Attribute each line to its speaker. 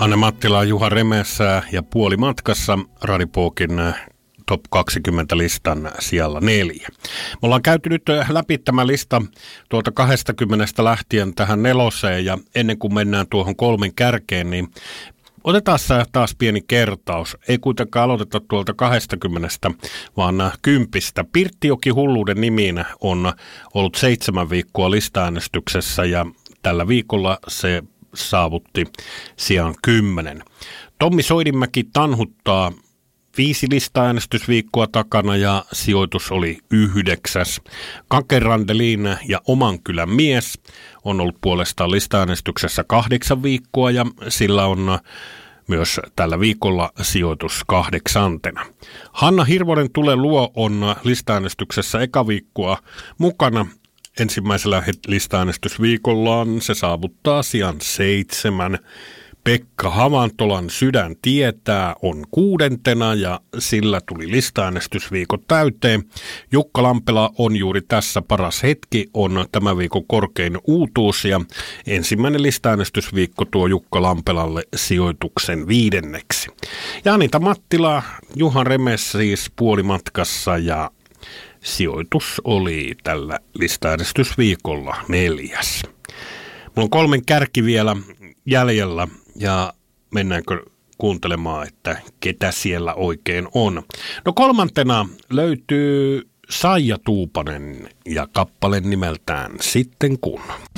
Speaker 1: Anne Mattila, Juha Remessä ja puolimatkassa Radipokin Top 20 listan sijalla 4. Me ollaan käyty nyt läpi tämä lista tuolta 20 lähtien tähän 4. ja ennen kuin mennään tuohon 3 kärkeen, niin otetaan taas pieni kertaus. Ei kuitenkaan aloiteta tuolta 20, vaan 10. Pirttijoki hulluuden nimiin on ollut 7 viikkoa listaäänestyksessä ja tällä viikolla se saavutti sijan 10. Tommi Soidinmäki tanhuttaa 5 listaäänestysviikkoa takana ja sijoitus oli 9. Kake Randelin ja Oman kylän mies on ollut puolestaan listaäänestyksessä 8 viikkoa ja sillä on myös tällä viikolla sijoitus 8. Hanna Hirvonen Tule luo on listaäänestyksessä eka viikkoa mukana. Ensimmäisellä listaäänestysviikollaan se saavuttaa sijan 7. Pekka Havantolan Sydän tietää on 6. ja sillä tuli listaäänestysviikot täyteen. Jukka Lampela on juuri tässä paras hetki, on tämän viikon korkein uutuus ja ensimmäinen listaäänestysviikko tuo Jukka Lampelalle sijoituksen 5. Ja Anita Mattila, Juha Remes siis puolimatkassa ja sijoitus oli tällä listaäänestysviikolla 4. Mulla on 3 kärki vielä jäljellä ja mennäänkö kuuntelemaan, että ketä siellä oikein on. No 3. löytyy Saija Tuupanen ja kappale nimeltään Sitten kun.